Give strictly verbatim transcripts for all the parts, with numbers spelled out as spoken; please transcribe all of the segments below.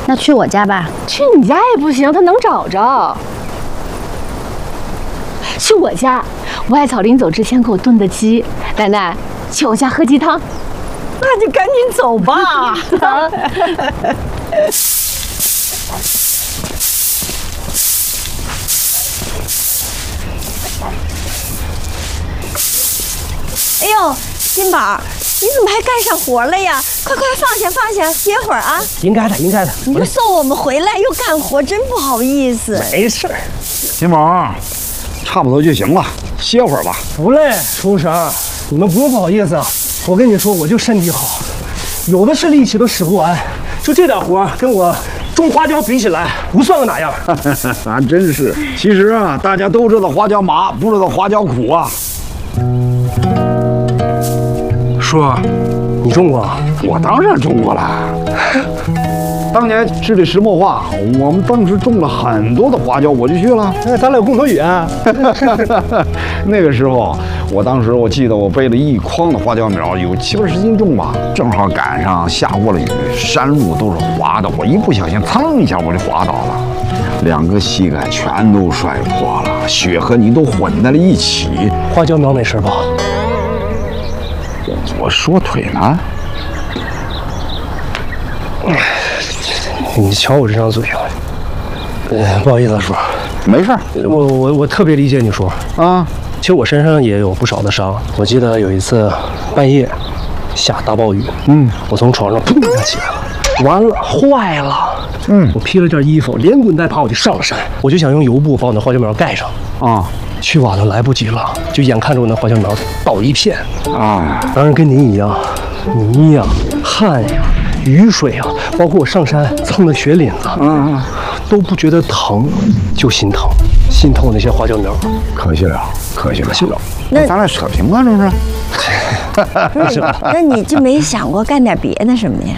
那去我家吧。 去你家也不行，他能找着。去我家，我艾草临走之前给我炖的鸡。奶奶，去我家喝鸡汤。 那你赶紧走吧。哎呦，金宝，你怎么还干上活了呀？快快放下放下，歇会儿啊。 应该的，应该的。 你就送我们回来又干活，真不好意思。 没事儿， 金宝，差不多就行了，歇会儿吧。 不累，书婶，你们不用不好意思啊。我跟你说，我就身体好，有的是力气都使不完。就这点活，跟我种花椒比起来，不算个哪样。 还真是。其实啊，大家都知道花椒麻，不知道花椒苦啊。 叔，你种过？ 我当然种过了。当年市里石墨化，我们当时种了很多的花椒，我就去了。 哎，咱俩有共同语啊。 那个时候，我当时我记得我背了一筐的花椒苗，有七八十斤重吧。正好赶上下过了雨，山路都是滑的，我一不小心，噌一下我就滑倒了，两个膝盖全都摔破了，血和泥都混在了一起。 花椒苗没事吧？ 我说腿呢？ 你瞧我这张嘴啊！呃，不好意思啊，叔。 没事， 我我我特别理解你叔啊。 其实我身上也有不少的伤。我记得有一次半夜下大暴雨，嗯，我从床上砰一下起来了，完了，坏了。嗯，我披了件衣服，连滚带爬我就上了山，我就想用油布把我那花椒苗盖上。啊，去晚了，来不及了，就眼看着我那花椒苗倒一片。啊，当然跟您一样，泥呀、汗呀、雨水啊，包括我上山蹭的雪岭子，嗯，都不觉得疼，就心疼，心疼我那些花椒苗。 可惜了，可惜了，可惜了。 那咱俩扯平了，这是？ 不是，那你就没想过干点别的什么呀？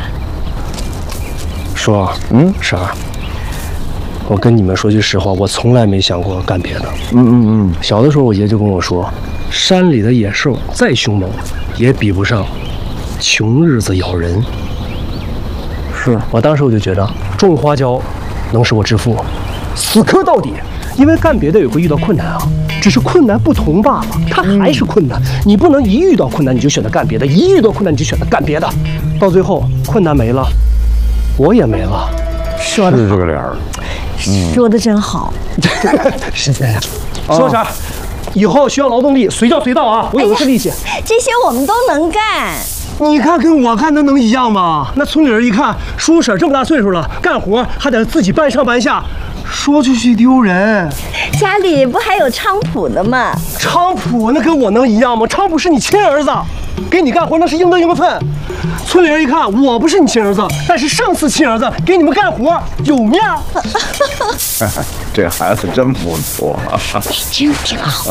叔，嗯，婶儿，我跟你们说句实话，我从来没想过干别的。嗯嗯嗯。小的时候，我爷就跟我说，山里的野兽再凶猛，也比不上穷日子咬人。是我当时我就觉得种花椒能使我致富，死磕到底。因为干别的也会遇到困难啊，只是困难不同罢了，它还是困难。你不能一遇到困难你就选择干别的，一遇到困难你就选择干别的，到最后困难没了，我也没了。 说的是这个理儿， 说的真好。 是这样。说啥？以后需要劳动力，随叫随到啊！我有的是力气。 这些我们都能干。 你看跟我看，那能一样吗？那村里人一看，叔婶这么大岁数了，干活还得自己搬上搬下，说出去丢人。 家里不还有昌普的吗？ 昌普那跟我能一样吗？昌普是你亲儿子，给你干活那是应得应分。村里人一看，我不是你亲儿子，但是胜似亲儿子，给你们干活有面儿。 这孩子真不错， 挺挺好。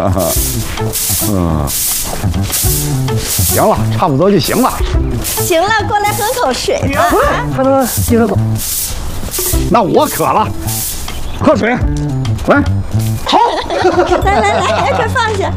嗯，行了，差不多就行了。 行了，过来喝口水吧。 快快，接着走。 那我渴了，喝水。来， 好。 来来来，快放下。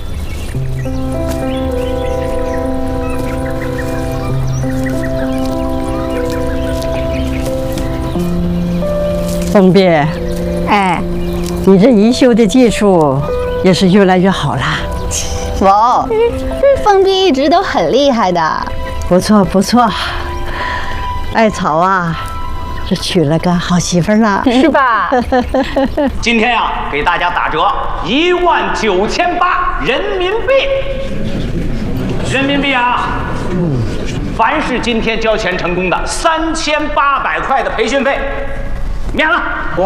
凤碧，哎，你这宜修的技术也是越来越好啦。 哇，凤碧一直都很厉害的。 不错不错，艾草啊，这娶了个好媳妇了， 是吧？ 今天呀，给大家打折一万九千八人民币。人民币啊！凡是今天交钱成功的，三千八百块的培训费免了。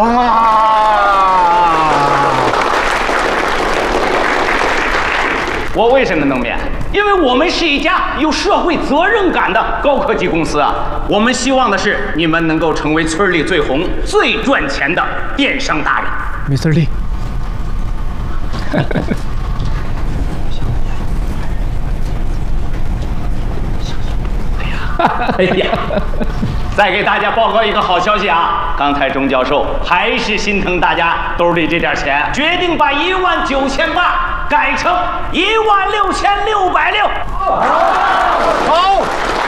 哇！我为什么能免？因为我们是一家有社会责任感的高科技公司啊！我们希望的是你们能够成为村里最红、最赚钱的电商达人。 Mister Lee。 哎呀，再给大家报告一个好消息啊！刚才钟教授还是心疼大家兜里这点钱，决定把一万九千八改成一万六千六百六。好。